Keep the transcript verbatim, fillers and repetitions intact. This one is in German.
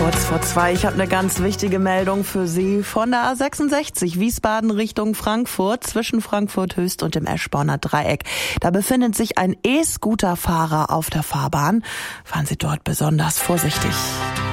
Kurz vor zwei. Ich habe eine ganz wichtige Meldung für Sie von der A sechsundsechzig Wiesbaden Richtung Frankfurt, zwischen Frankfurt Höchst und dem Eschborner Dreieck. Da befindet sich ein E-Scooter-Fahrer auf der Fahrbahn. Fahren Sie dort besonders vorsichtig.